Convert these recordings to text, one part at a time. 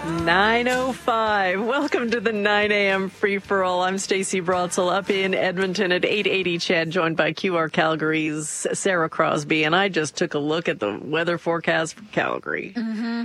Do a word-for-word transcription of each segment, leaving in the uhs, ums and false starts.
nine oh five. Welcome to the nine a.m. free-for-all. I'm Stacey Brotzel up in Edmonton at eight eighty C H E D, joined by Q R Calgary's Sarah Crosby. And I just took a look at the weather forecast for Calgary. Mm-hmm.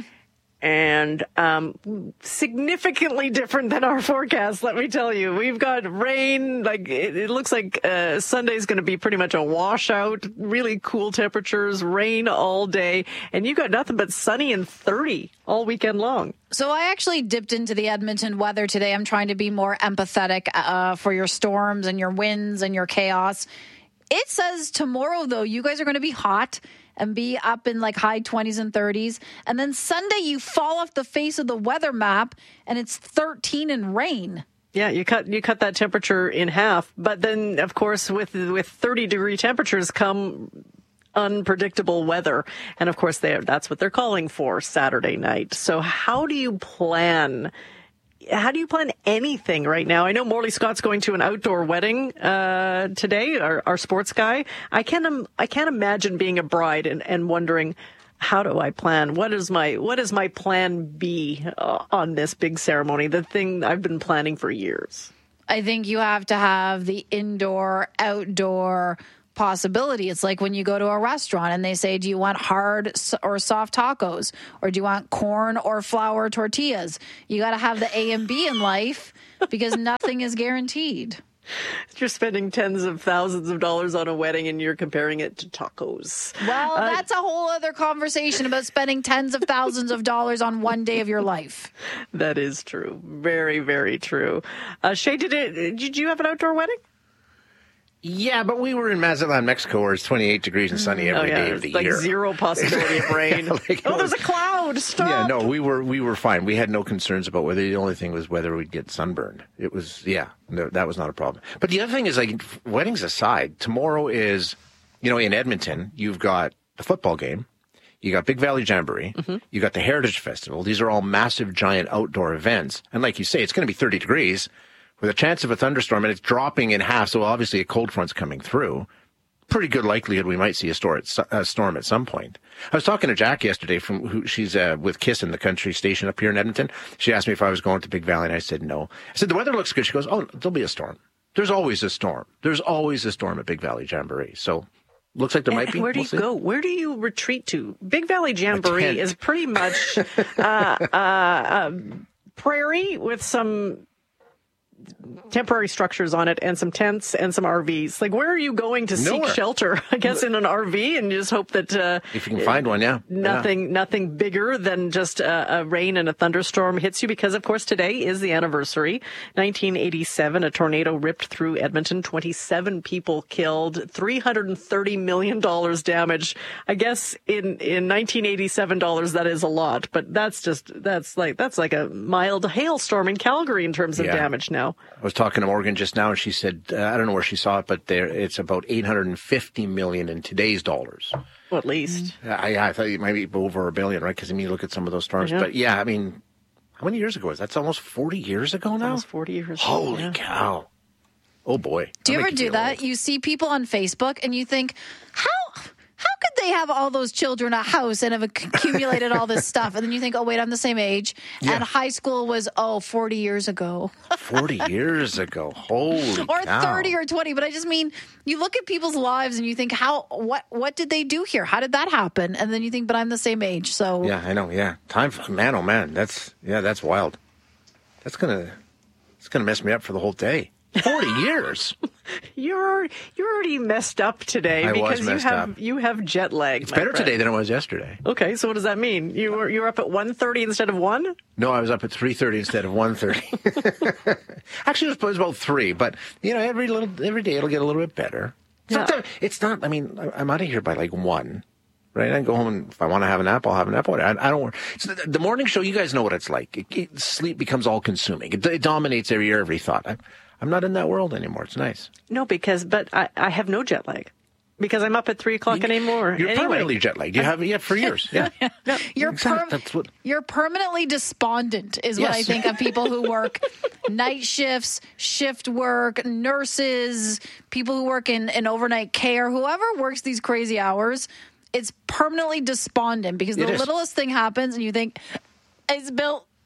And um, significantly different than our forecast, let me tell you. We've got rain. Like it, it looks like uh, Sunday's going to be pretty much a washout. Really cool temperatures, rain all day, and you've got nothing but sunny and thirty all weekend long. So I actually dipped into the Edmonton weather today. I'm trying to be more empathetic uh, for your storms and your winds and your chaos. It says tomorrow, though, you guys are going to be hot and be up in like high twenties and thirties. And then Sunday, you fall off the face of the weather map and it's thirteen and rain. Yeah, you cut you cut that temperature in half. But then, of course, with with thirty degree temperatures come unpredictable weather. And of course, they that's what they're calling for Saturday night. So how do you plan? How do you plan anything right now? I know Morley Scott's going to an outdoor wedding uh, today, our, our sports guy. I can't um, I can't imagine being a bride and, and wondering, how do I plan? What is my what is my plan B uh, on this big ceremony? The thing I've been planning for years. I think you have to have the indoor, outdoor possibility. It's like when you go to a restaurant and they say, do you want hard or soft tacos? Or do you want corn or flour tortillas? You got to have the A and B in life because nothing is guaranteed. You're spending tens of thousands of dollars on a wedding and you're comparing it to tacos. Well, uh, that's a whole other conversation about spending tens of thousands of dollars on one day of your life. That is true. Very, very true. Uh, Shay, did, it, did you have an outdoor wedding? Yeah, but we were in Mazatlan, Mexico, where it's twenty-eight degrees and sunny every oh, yeah. day of the like year. Like zero possibility of rain. yeah, like, oh, there's a cloud. Stop. Yeah, no, we were we were fine. We had no concerns about whether the only thing was whether we'd get sunburned. It was, yeah, no, that was not a problem. But the other thing is, like, weddings aside, tomorrow is, you know, in Edmonton, you've got the football game. You got Big Valley Jamboree. Mm-hmm. You got the Heritage Festival. These are all massive, giant outdoor events. And like you say, it's going to be thirty degrees. With a chance of a thunderstorm, and it's dropping in half, so obviously a cold front's coming through. Pretty good likelihood we might see a, store at, a storm at some point. I was talking to Jack yesterday from who she's uh, with Kiss in the country station up here in Edmonton. She asked me if I was going to Big Valley, and I said no. I said, the weather looks good. She goes, oh, there'll be a storm. There's always a storm. There's always a storm at Big Valley Jamboree. So looks like there might be. Where do you we'll go? Where do you retreat to? Big Valley Jamboree is pretty much uh, uh, uh, prairie with some temporary structures on it and some tents and some R Vs. Like, where are you going to Nowhere. seek shelter? I guess in an R V, and you just hope that uh, if you can find one, yeah, nothing, yeah. nothing bigger than just a, a rain and a thunderstorm hits you. Because of course today is the anniversary. nineteen eighty-seven, a tornado ripped through Edmonton. twenty-seven people killed. three hundred thirty million dollars damaged. I guess in in nineteen eighty-seven dollars that is a lot, but that's just that's like that's like a mild hailstorm in Calgary in terms of yeah. damage now. I was talking to Morgan just now, and she said, uh, I don't know where she saw it, but there it's about eight hundred fifty million dollars in today's dollars. Well, at least. Uh, I, I thought it might be over a billion, right? Because I mean, look at some of those storms. Yeah. But yeah, I mean, how many years ago was that? That's almost forty years ago now? Almost forty years ago. Holy yeah. cow. Oh, boy. Do you That'll ever do that? Old. You see people on Facebook and you think, how... How could they have all those children a house and have accumulated all this stuff? And then you think, oh, wait, I'm the same age. Yeah. And high school was, oh, forty years ago. forty years ago. Holy Or cow. thirty or twenty. But I just mean, you look at people's lives and you think, how, what, what did they do here? How did that happen? And then you think, but I'm the same age. So Yeah, I know. Yeah. Time for, man, oh, man. That's, yeah, that's wild. That's going to, it's going to mess me up for the whole day. forty years. You're you're already messed up today I because was messed you have up. you have jet lag. It's better friend. today than it was yesterday. Okay, so what does that mean? You were you were up at one thirty instead of one? No, I was up at three thirty instead of one thirty. Actually, it was about three, but you know, every little every day it'll get a little bit better. Yeah. Sometimes it's not. I mean, I'm out of here by like one. Right, I go home and if I want to have a nap, I'll have a nap. I, I don't. It's the, the morning show, you guys know what it's like. It, it, sleep becomes all consuming. It, it dominates every every thought. I, I'm not in that world anymore. It's nice. No, because but I, I have no jet lag because I'm up at three o'clock you, anymore. You're anyway. permanently jet lagged. You have yeah for years. Yeah, yeah. You're exactly. per- That's what. You're permanently despondent is what Yes. I think of people who work night shifts, shift work, nurses, people who work in, in overnight care, whoever works these crazy hours. It's permanently despondent because the It is. littlest thing happens and you think, it's built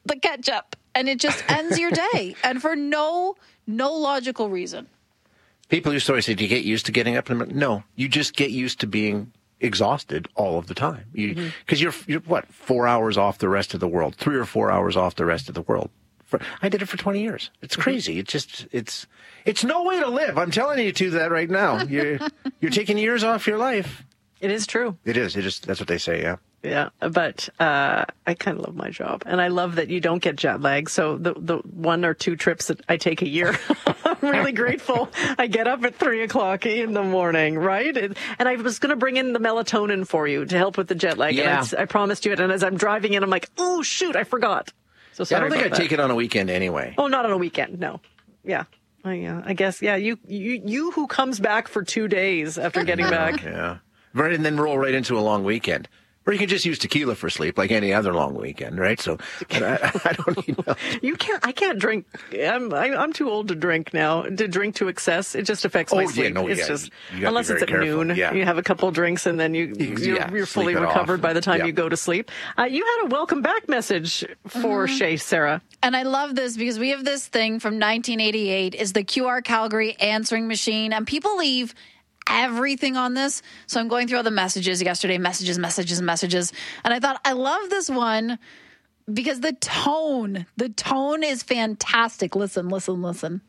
the ketchup, and it just ends your day, and for no no logical reason. People used to always say, do you get used to getting up? In the No, you just get used to being exhausted all of the time. You Because mm-hmm. you're, you're, what, four hours off the rest of the world, three or four hours off the rest of the world. For, I did it for twenty years. It's crazy. Mm-hmm. It just, it's, it's no way to live. I'm telling you to that right now. You're, you're taking years off your life. It is true. It is. It is. That's what they say, yeah. Yeah, but uh, I kind of love my job, and I love that you don't get jet lag. So the the one or two trips that I take a year, I'm really grateful. I get up at three o'clock in the morning, right? And I was going to bring in the melatonin for you to help with the jet lag. Yeah. And I, I promised you it, and as I'm driving in, I'm like, oh shoot, I forgot. So sorry. Yeah, I don't think I'd that. take it on a weekend anyway. Oh, not on a weekend, no. Yeah. I, uh, I guess, yeah, you, you you who comes back for two days after getting back. Yeah. Right, and then roll right into a long weekend. Or you can just use tequila for sleep, like any other long weekend, right? So I, I don't need no. You can't. I can't drink. I'm. I, I'm too old to drink now. To drink to excess, it just affects my oh, sleep. Yeah, no, it's yeah. just you unless it's at careful. noon. Yeah. You have a couple of drinks and then you you're, yeah, you're fully recovered by the time yeah. you go to sleep. Uh, you had a welcome back message for mm-hmm. Shay, Sarah. And I love this because we have this thing from nineteen eighty-eight is the Q R Calgary answering machine, and people leave everything on this. So I'm going through all the messages yesterday, messages, messages, messages. And I thought, I love this one because the tone, the tone is fantastic. Listen, listen, listen.